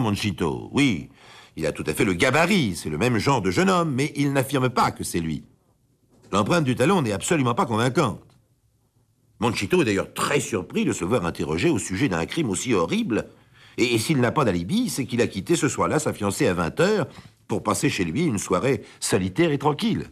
Monchito. Oui, il a tout à fait le gabarit, c'est le même genre de jeune homme, mais il n'affirme pas que c'est lui. L'empreinte du talon n'est absolument pas convaincante. Monchito est d'ailleurs très surpris de se voir interrogé au sujet d'un crime aussi horrible. Et s'il n'a pas d'alibi, c'est qu'il a quitté ce soir-là sa fiancée à 20 h pour passer chez lui une soirée solitaire et tranquille.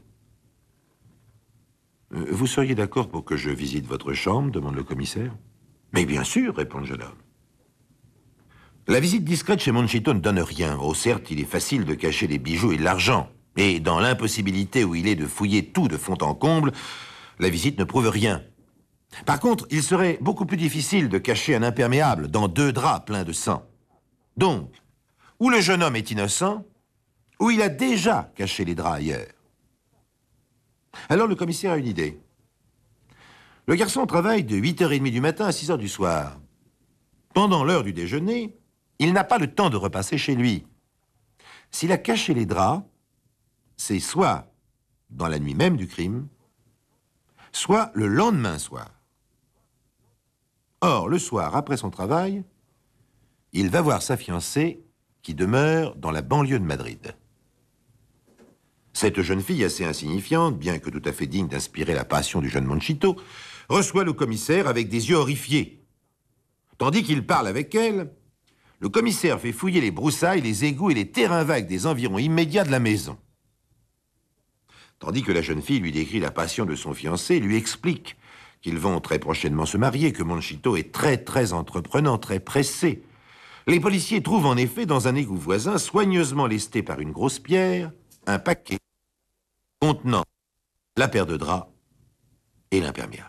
Vous seriez d'accord pour que je visite votre chambre, demande le commissaire. Mais bien sûr, répond le jeune homme. La visite discrète chez Monchito ne donne rien. Oh, certes, il est facile de cacher les bijoux et de l'argent. Et dans l'impossibilité où il est de fouiller tout de fond en comble, la visite ne prouve rien. Par contre, il serait beaucoup plus difficile de cacher un imperméable dans 2 draps pleins de sang. Donc, ou le jeune homme est innocent, ou il a déjà caché les draps ailleurs. Alors le commissaire a une idée. Le garçon travaille de 8h30 du matin à 6h du soir. Pendant l'heure du déjeuner, il n'a pas le temps de repasser chez lui. S'il a caché les draps, c'est soit dans la nuit même du crime, soit le lendemain soir. Or, le soir, après son travail, il va voir sa fiancée qui demeure dans la banlieue de Madrid. Cette jeune fille assez insignifiante, bien que tout à fait digne d'inspirer la passion du jeune Monchito, reçoit le commissaire avec des yeux horrifiés. Tandis qu'il parle avec elle, le commissaire fait fouiller les broussailles, les égouts et les terrains vagues des environs immédiats de la maison. Tandis que la jeune fille lui décrit la passion de son fiancé, lui explique qu'ils vont très prochainement se marier, que Monchito est très entreprenant, très pressé. Les policiers trouvent en effet dans un égout voisin, soigneusement lesté par une grosse pierre, un paquet contenant la paire de draps et l'imperméable.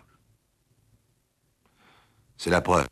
C'est la preuve.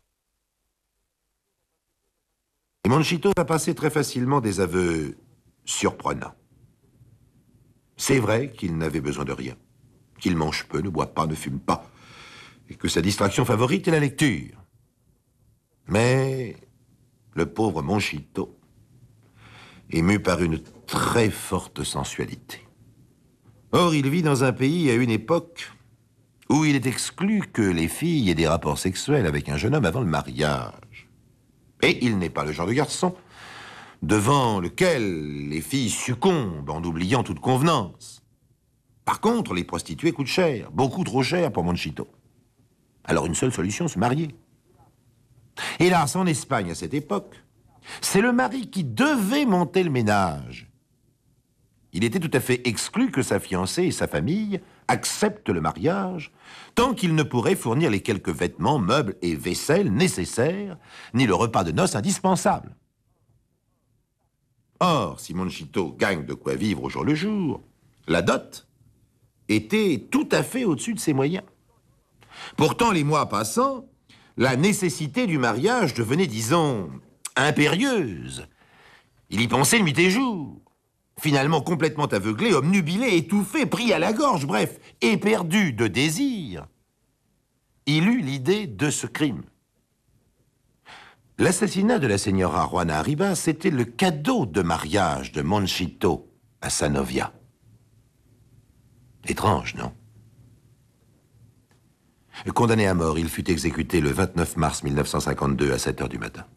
Et Monchito va passer très facilement des aveux surprenants. C'est vrai qu'il n'avait besoin de rien, qu'il mange peu, ne boit pas, ne fume pas, et que sa distraction favorite est la lecture. Mais le pauvre Monchito est mu par une très forte sensualité. Or, il vit dans un pays à une époque où il est exclu que les filles aient des rapports sexuels avec un jeune homme avant le mariage. Et il n'est pas le genre de garçon devant lequel les filles succombent en oubliant toute convenance. Par contre, les prostituées coûtent cher, beaucoup trop cher pour Monchito. Alors une seule solution, se marier. Hélas, en Espagne, à cette époque, c'est le mari qui devait monter le ménage. Il était tout à fait exclu que sa fiancée et sa famille acceptent le mariage tant qu'il ne pourrait fournir les quelques vêtements, meubles et vaisselle nécessaires, ni le repas de noces indispensable. Or, si Monchito gagne de quoi vivre au jour le jour, la dot était tout à fait au-dessus de ses moyens. Pourtant, les mois passant, la nécessité du mariage devenait, disons, impérieuse. Il y pensait nuit et jour. Finalement complètement aveuglé, obnubilé, étouffé, pris à la gorge, bref, éperdu de désir, il eut l'idée de ce crime. L'assassinat de la señora Juana Arribas, c'était le cadeau de mariage de Monchito à sa novia. Étrange, non? Condamné à mort, il fut exécuté le 29 mars 1952 à 7 h du matin.